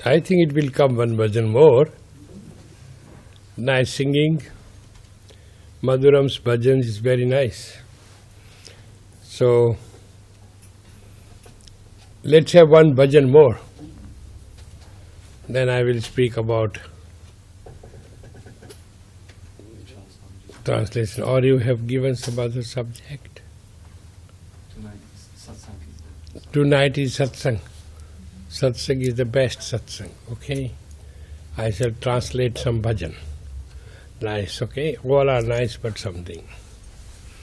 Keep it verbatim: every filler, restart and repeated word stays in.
I think it will come one bhajan more. Nice singing. Madhuram's bhajan is very nice. So, let's have one bhajan more. Then I will speak about translation. Or you have given some other subject? Tonight is satsang. Tonight is satsang. Satsang is the best satsang, okay? I shall translate some bhajan. Nice, okay? All are nice, but something.